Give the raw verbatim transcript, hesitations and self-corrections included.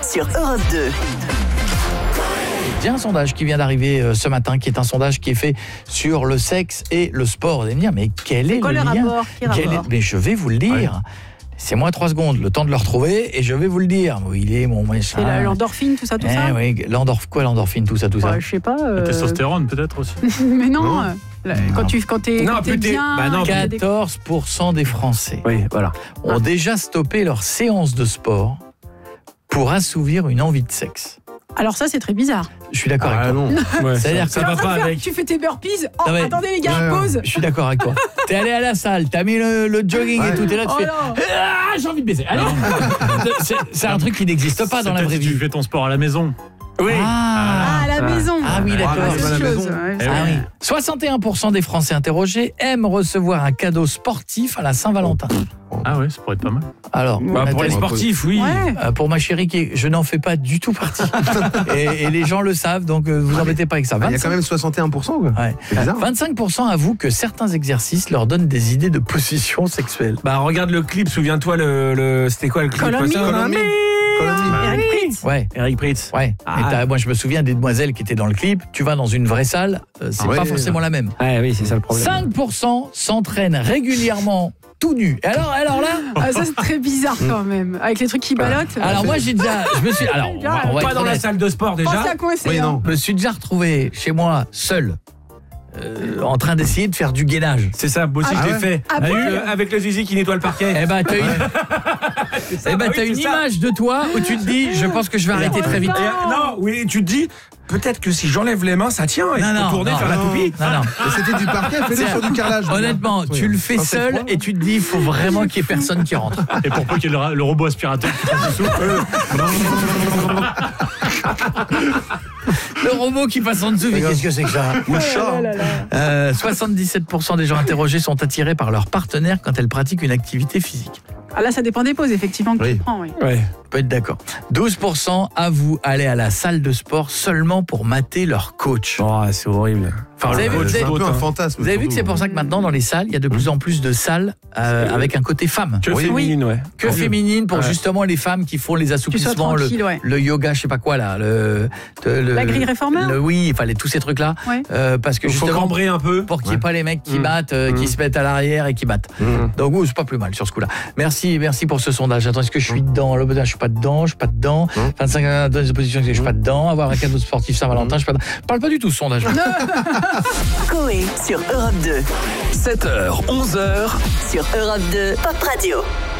sur Europe deux. Il y a un sondage qui vient d'arriver euh, ce matin, qui est un sondage qui est fait sur le sexe et le sport. Vous allez me dire, mais quel est Quoi, le le lien rapport Quel Quel rapport est... Mais je vais vous le dire. Ouais. C'est moi trois secondes, le temps de le retrouver, et je vais vous le dire. Où il est, mon machin. C'est la- l'endorphine, tout ça, tout eh, ça oui, l'endorphine, quoi l'endorphine, tout ça, tout ça. Ouais, je sais pas. euh, La testostérone peut-être aussi. Mais non, Non. euh, là, quand tu quand t'es Non, quand t'es plus t'es- bien. bah non, qu'il y a des- quatorze pour cent des Français Oui, voilà. ont déjà stoppé leur séance de sport pour assouvir une envie de sexe. Alors ça, c'est très bizarre. Je suis d'accord Ah avec toi. non. Ouais, C'est-à-dire ça T'es en va train de pas faire- avec. Tu fais tes burpees. Oh, Non, mais- attendez les gars, Ouais, pause. Je suis d'accord avec toi. T'es allé à la salle, t'as mis le, le jogging et Ouais. tout, t'es là, tu Oh fais non. ah, j'ai envie de baiser. Allez. C'est- C'est un truc qui n'existe pas dans la C'est vraie peut-être si vie. tu fais ton sport à la maison. Oui. Ah, Ah, à la Ah. maison. Ah oui, d'accord. Ah, à la c'est maison. chose, ouais. Eh Ah oui. soixante et un pour cent des Français interrogés aiment recevoir un cadeau sportif à la Saint-Valentin. Ah ouais, ça pourrait être pas mal. Alors, Bah, pour les Nathalie, sportifs, oui. Ouais. euh, pour ma chérie, qui est- je n'en fais pas du tout partie. et, et les gens le savent, donc euh, vous embêtez pas avec ça. Ah, il y a quand même soixante et un pour cent quoi. Ouais. C'est bizarre. vingt-cinq pour cent avouent que certains exercices leur donnent des idées de position sexuelle. Bah regarde le clip, souviens-toi le, le c'était quoi le clip Call on me. Call on me. Call on me. Eric Pritz. Ouais. Eric Pritz. Ouais. Ah. Et t'as- moi, je me souviens des demoiselles qui étaient dans le clip. Tu vas dans une vraie salle, euh, c'est Ah ouais. pas forcément la même. Ouais, oui, c'est ça le problème. cinq pour cent s'entraînent régulièrement tout nu. Et alors, alors là, Ah, ça, c'est très bizarre quand même. Avec les trucs qui ballottent. alors moi j'ai déjà, je me suis, alors on va, on va Pas être dans la honnête. salle de sport déjà. Pense à coincer. Oui, hein. non. Je me suis déjà retrouvé chez moi seul, euh, en train d'essayer de faire du gainage. C'est ça, moi aussi Ah je l'ai ouais. fait. Ah avec, bon le, avec le zizi qui nettoie le parquet. Eh ben t'as une, C'est ça, eh ben, bah t'as oui, une c'est ça. image de toi où tu te dis, je pense que je vais arrêter très vite. Et, euh, non, oui, tu te dis, peut-être que si j'enlève les mains, ça tient. Et Non, je peux non, tourner, non, faire la non. toupie. Non non. Mais c'était du parquet, fais-le sur du carrelage. Honnêtement, Oui. tu le fais Quand c'est seul froid. et tu te dis, il faut vraiment qu'il y ait personne qui rentre. Et pour peu qu'il y ait le, le robot aspirateur qui passe dessous. Le robot qui passe en dessous, mais qu'est-ce que c'est que ça? Ou chat. Euh, soixante-dix-sept pour cent des gens interrogés sont attirés par leur partenaire quand elle pratique une activité physique. Ah, là, ça dépend des pauses, effectivement, que Oui. tu prends. Oui. Ouais. On peut être d'accord. douze pour cent avouent aller à la salle de sport seulement pour mater leur coach. Oh, c'est horrible. Vous avez vu- vous C'est avez- un peu un hein. fantasme. Vous avez vu que c'est pour ça que maintenant dans les salles, il y a de plus en plus de salles euh, avec un côté femme. Que Oui. féminine, ouais. Que féminine pour Ouais. justement les femmes qui font les Tu sois assouplissements, le, tranquille, ouais. le yoga, je sais pas quoi là, le, le- La grille réformeur le- oui, il fallait tous ces trucs là, Ouais. parce que Il faut justement cambrer un peu. pour qu'il n'y ait Ouais. pas les mecs qui Mm. battent, euh, qui Mm. se mettent à l'arrière et qui battent. Mmh. Donc oui, c'est pas plus mal sur ce coup-là. Merci, merci pour ce sondage. Attends, est-ce que je suis dedans? Le je suis pas dedans, je suis pas dedans. Mmh. vingt-cinq ans de position, je suis pas dedans. Avoir un cadeau sportif Saint-Valentin, je suis pas dedans. Je parle pas du tout ce sondage. Coé sur Europe deux. sept heures, onze heures. Sur Europe deux, Pop Radio.